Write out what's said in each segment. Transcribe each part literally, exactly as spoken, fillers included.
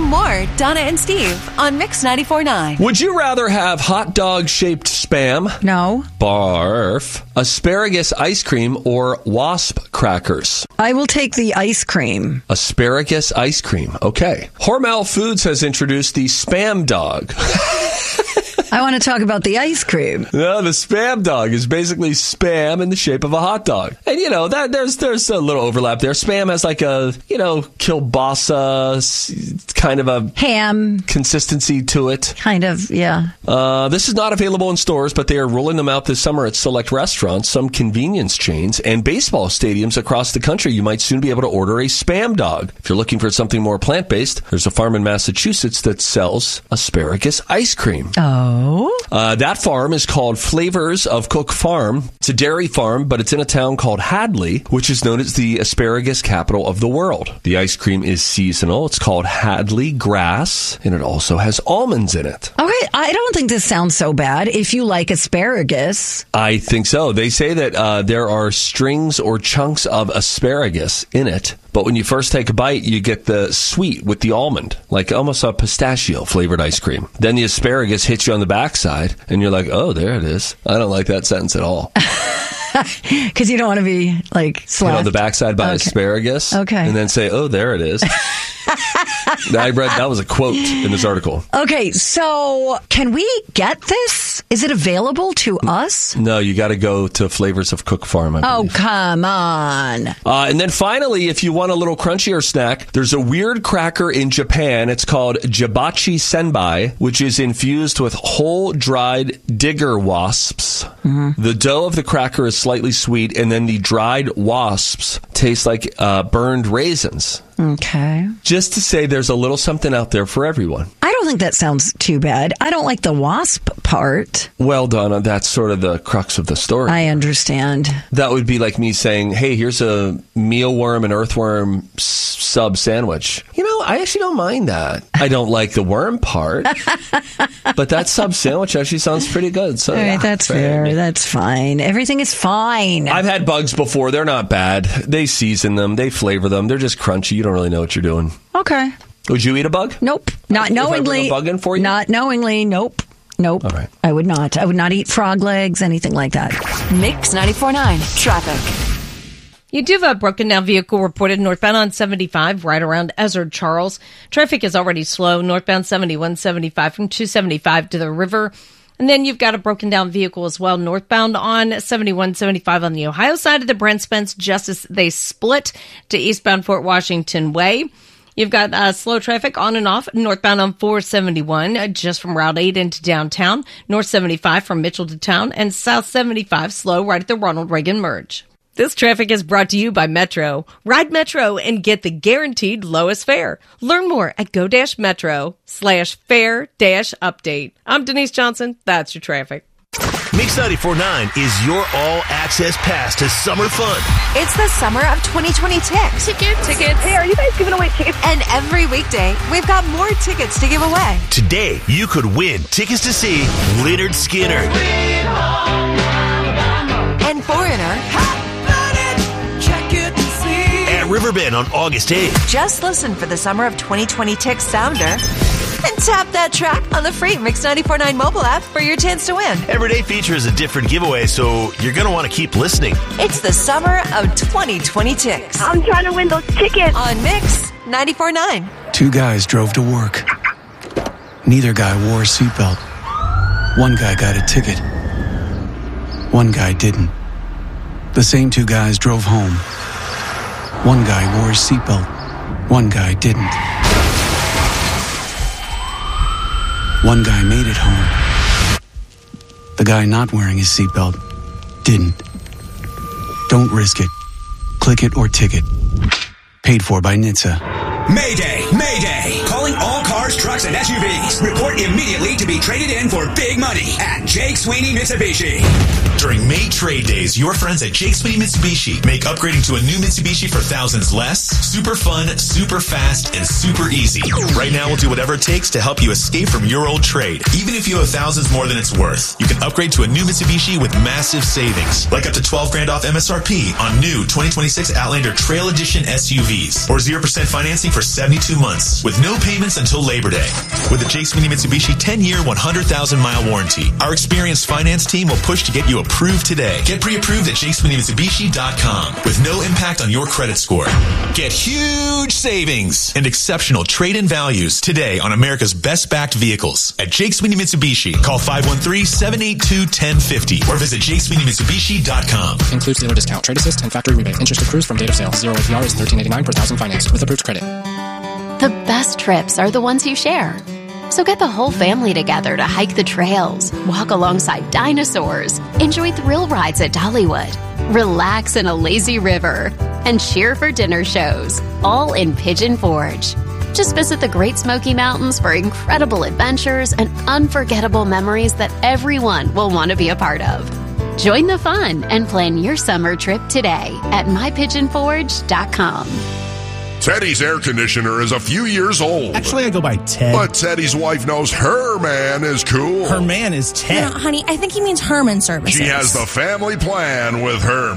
more Donna and Steve on Mix ninety-four point nine. Would you rather have hot dog-shaped Spam? No. Barf. Asparagus ice cream or wasp crackers? I will take the ice cream. Asparagus ice cream. Okay. Hormel Foods has introduced the Spam Dog. I want to talk about the ice cream. No, the Spam Dog is basically Spam in the shape of a hot dog. And, you know, that there's there's a little overlap there. Spam has like a, you know, kielbasa kind of a ham consistency to it. Kind of, yeah. Uh, this is not available in stores, but they are rolling them out this summer at select restaurants, some convenience chains, and baseball stadiums across the country. You might soon be able to order a Spam Dog. If you're looking for something more plant-based, there's a farm in Massachusetts that sells asparagus ice cream. Oh. Uh, that farm is called Flavors of Cook Farm. It's a dairy farm, but it's in a town called Hadley, which is known as the asparagus capital of the world. The ice cream is seasonal. It's called Hadley Grass, and it also has almonds in it. Okay, I don't think this sounds so bad if you like asparagus. I think so. They say that uh, there are strings or chunks of asparagus in it, but when you first take a bite, you get the sweet with the almond, like almost a pistachio-flavored ice cream. Then the asparagus hits you on the backside, and you're like, oh, there it is. I don't like that sentence at all. Because you don't want to be, like, slapped. You know, the backside by okay. asparagus. Okay. And then say, oh, there it is. I read that was a quote in this article. Okay, so can we get this? Is it available to us? No, you got to go to Flavors of Cook Farm. I oh, believe. come on. Uh, and then finally, if you want a little crunchier snack, there's a weird cracker in Japan. It's called Jibachi Senbai, which is infused with whole dried digger wasps. Mm-hmm. The dough of the cracker is slightly sweet, and then the dried wasps taste like uh, burned raisins. Okay. Just to say there's a little something out there for everyone. I don't think that sounds too bad. I don't like the wasp part. Well, Donna, that's sort of the crux of the story. I understand. That would be like me saying, hey, here's a mealworm and earthworm s- sub sandwich. You know, I actually don't mind that. I don't like the worm part, but that sub sandwich actually sounds pretty good. So, All right, yeah, that's fair. fair. That's fine. Everything is fine. I've had bugs before. They're not bad. They season them. They flavor them. They're just crunchy. You don't really know what you're doing. Okay. Would you eat a bug? Nope. Not if knowingly. I bring a bug in for you? Not knowingly. Nope. Nope. All right. I would not. I would not eat frog legs, anything like that. Mix ninety-four point nine. Traffic. You do have a broken down vehicle reported northbound on seventy-five, right around Ezard Charles. Traffic is already slow, northbound seventy-one seventy-five from two seventy-five to the river. And then you've got a broken down vehicle as well, northbound on seventy-one seventy-five on the Ohio side of the Brent Spence, just as they split to eastbound Fort Washington Way. You've got uh, slow traffic on and off, northbound on four seventy-one, uh, just from Route eight into downtown, north seventy-five from Mitchell to town, and south seventy-five slow right at the Ronald Reagan merge. This traffic is brought to you by Metro. Ride Metro and get the guaranteed lowest fare. Learn more at go-metro slash fare dash update. I'm Denise Johnson. That's your traffic. Mix ninety-four point nine is your all-access pass to summer fun. It's the summer of twenty twenty Tickets. Tickets. Tickets. Hey, are you guys giving away tickets? And every weekday, we've got more tickets to give away. Today, you could win tickets to see Lynyrd Skynyrd. And Foreigner. At Riverbend on August eighth. Just listen for the summer of twenty twenty Tick Sounder and tap that track on the free Mix ninety-four point nine mobile app for your chance to win. Every day features a different giveaway, so you're going to want to keep listening. It's the summer of twenty twenty Ticks. I'm trying to win those tickets. On Mix ninety-four point nine. Two guys drove to work. Neither guy wore a seatbelt. One guy got a ticket. One guy didn't. The same two guys drove home. One guy wore his seatbelt. One guy didn't. One guy made it home. The guy not wearing his seatbelt didn't. Don't risk it. Click it or ticket. Paid for by N H T S A. Mayday! Mayday! Calling all cars cars, trucks, and S U Vs. Report immediately to be traded in for big money at Jake Sweeney Mitsubishi. During May Trade Days, your friends at Jake Sweeney Mitsubishi make upgrading to a new Mitsubishi for thousands less, super fun, super fast, and super easy. Right now, we'll do whatever it takes to help you escape from your old trade. Even if you have thousands more than it's worth, you can upgrade to a new Mitsubishi with massive savings, like up to twelve grand off M S R P on new twenty twenty-six Outlander Trail Edition S U Vs, or zero percent financing for seventy-two months, with no payments until Labor Day. With the Jake Sweeney Mitsubishi ten-year, one hundred thousand mile warranty, our experienced finance team will push to get you approved today. Get pre-approved at jake sweeney mitsubishi dot com with no impact on your credit score. Get huge savings and exceptional trade-in values today on America's best-backed vehicles at Jake Sweeney Mitsubishi. Call five one three, seven eight two, one zero five zero or visit jake sweeney mitsubishi dot com. Includes dealer discount, trade assist, and factory rebate. Interest accrues from date of sale. Zero A P R is thirteen eighty-nine per thousand financed with approved credit. The best trips are the ones you share. So get the whole family together to hike the trails, walk alongside dinosaurs, enjoy thrill rides at Dollywood, relax in a lazy river, and cheer for dinner shows, all in Pigeon Forge. Just visit the Great Smoky Mountains for incredible adventures and unforgettable memories that everyone will want to be a part of. Join the fun and plan your summer trip today at my pigeon forge dot com. Teddy's air conditioner is a few years old. Actually, I go by Ted. But Teddy's wife knows her man is cool. Her man is Ted. No, honey, I think he means Herman Services. She has the family plan with her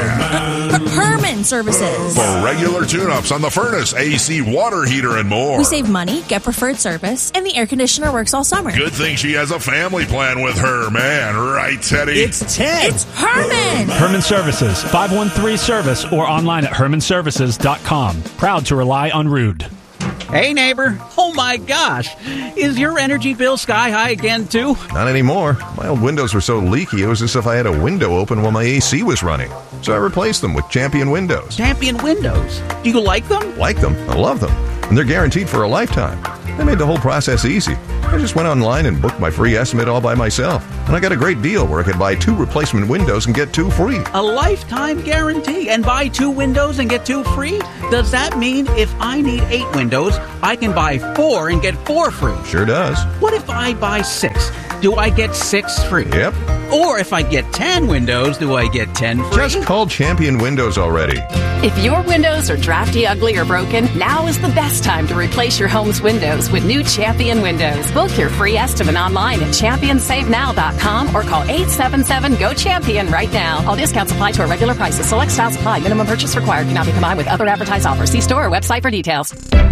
man. Her- Herman Services. For regular tune-ups on the furnace, A C, water heater, and more. We save money, get preferred service, and the air conditioner works all summer. Good thing she has a family plan with her man. Right, Teddy? It's Ted. It's Herman. Herman Services, five one three service or online at herman services dot com. Proud to rely on Rude. Hey, neighbor. Oh, my gosh. Is your energy bill sky high again, too? Not anymore. My old windows were so leaky, it was as if I had a window open while my A C was running. So I replaced them with Champion Windows. Champion Windows? Do you like them? Like them. I love them. And they're guaranteed for a lifetime. They made the whole process easy. I just went online and booked my free estimate all by myself. And I got a great deal where I could buy two replacement windows and get two free. A lifetime guarantee and buy two windows and get two free? Does that mean if I need eight windows, I can buy four and get four free? Sure does. What if I buy six? Do I get six free? Yep. Or if I get ten windows, do I get ten free? Just call Champion Windows already. If your windows are drafty, ugly, or broken, now is the best time to replace your home's windows with new Champion Windows. Book your free estimate online at champion save now dot com or call eight seven seven, G O, CHAMPION right now. All discounts apply to our regular prices. Select styles apply. Minimum purchase required. Cannot be combined with other advertised offers. See store or website for details.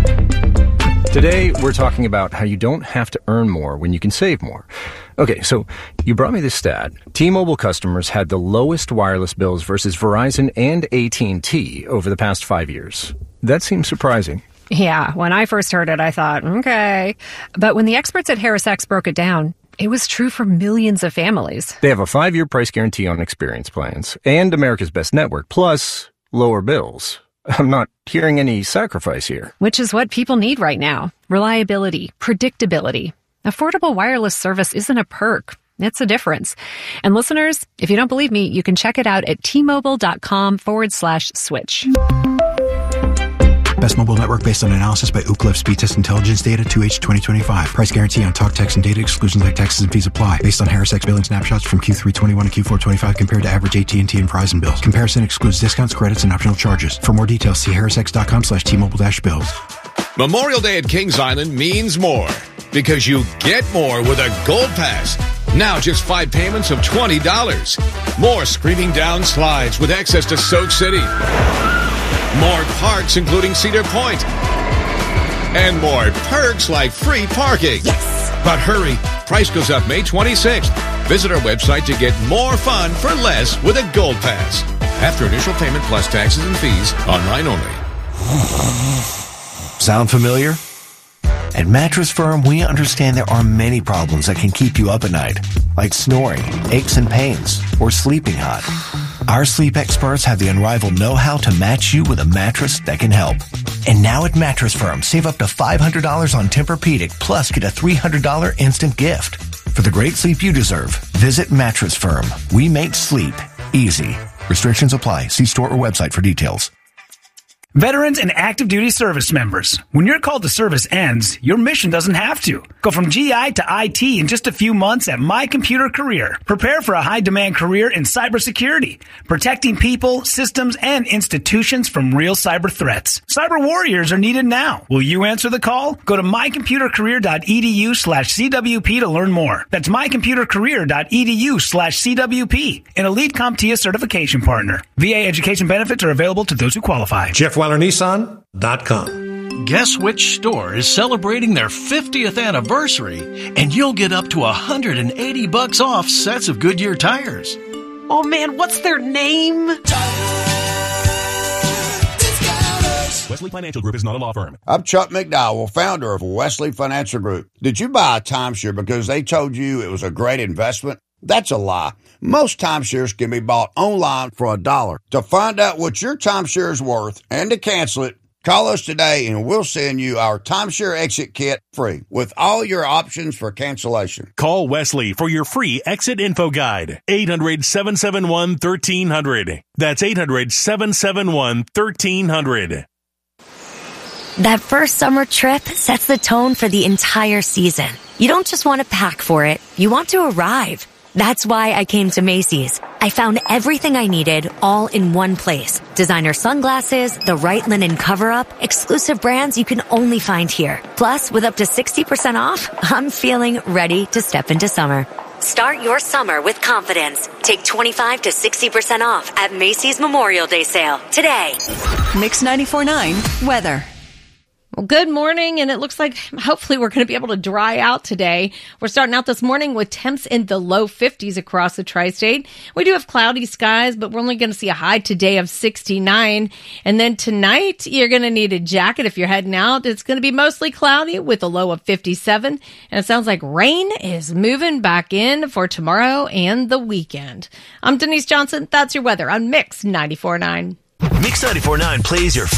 Today, we're talking about how you don't have to earn more when you can save more. Okay, so you brought me this stat. T-Mobile customers had the lowest wireless bills versus Verizon and A T and T over the past five years. That seems surprising. Yeah, when I first heard it, I thought, okay. But when the experts at HarrisX broke it down, it was true for millions of families. They have a five-year price guarantee on experience plans and America's Best Network, plus lower bills. I'm not hearing any sacrifice here. Which is what people need right now. Reliability, predictability. Affordable wireless service isn't a perk. It's a difference. And listeners, if you don't believe me, you can check it out at T-Mobile.com forward slash switch. Best mobile network based on analysis by Ookla Speed Test Intelligence Data two H twenty twenty-five. Price guarantee on talk, text, and data. Exclusions like taxes and fees apply. Based on HarrisX billing snapshots from Q three twenty-one to Q four twenty-five compared to average A T and T and Verizon bills. Comparison excludes discounts, credits, and optional charges. For more details, see harrisx.com slash T-Mobile dash bills. Memorial Day at Kings Island means more because you get more with a Gold Pass. Now just five payments of twenty dollars. More screaming down slides with access to Soak City. More parks, including Cedar Point. And more perks like free parking. Yes! But hurry, price goes up May twenty-sixth. Visit our website to get more fun for less with a Gold Pass. After initial payment plus taxes and fees, online only. Sound familiar? At Mattress Firm, we understand there are many problems that can keep you up at night, like snoring, aches and pains, or sleeping hot. Our sleep experts have the unrivaled know-how to match you with a mattress that can help. And now at Mattress Firm, save up to five hundred dollars on Tempur-Pedic, plus get a three hundred dollars instant gift. For the great sleep you deserve, visit Mattress Firm. We make sleep easy. Restrictions apply. See store or website for details. Veterans and active duty service members, when your call to service ends, your mission doesn't have to. Go from G I to I T in just a few months at My Computer Career. Prepare for a high-demand career in cybersecurity, protecting people, systems, and institutions from real cyber threats. Cyber warriors are needed now. Will you answer the call? Go to mycomputercareer.edu slash CWP to learn more. That's mycomputercareer.edu slash CWP, an Elite CompTIA certification partner. V A education benefits are available to those who qualify. Jeff Weiler Nissan dot com. Guess which store is celebrating their fiftieth anniversary, and you'll get up to one hundred eighty bucks off sets of Goodyear tires. Oh man, what's their name? Wesley Financial Group is not a law firm. I'm Chuck McDowell, founder of Wesley Financial Group. Did you buy a timeshare because they told you it was a great investment? That's a lie. Most timeshares can be bought online for a dollar. To find out what your timeshare is worth and to cancel it, call us today and we'll send you our timeshare exit kit free with all your options for cancellation. Call Wesley for your free exit info guide. eight hundred, seven seven one, one three zero zero. That's eight hundred, seven seven one, one three zero zero. That first summer trip sets the tone for the entire season. You don't just want to pack for it, you want to arrive. That's why I came to Macy's. I found everything I needed all in one place. Designer sunglasses, the right linen cover-up, exclusive brands you can only find here. Plus, with up to sixty percent off, I'm feeling ready to step into summer. Start your summer with confidence. Take twenty-five to sixty percent off at Macy's Memorial Day sale today. Mix ninety-four point nine weather. Well, good morning, and it looks like hopefully we're going to be able to dry out today. We're starting out this morning with temps in the low fifties across the tri-state. We do have cloudy skies, but we're only going to see a high today of sixty-nine. And then tonight, you're going to need a jacket if you're heading out. It's going to be mostly cloudy with a low of fifty-seven. And it sounds like rain is moving back in for tomorrow and the weekend. I'm Denise Johnson. That's your weather on Mix ninety-four point nine. Mix ninety-four point nine plays your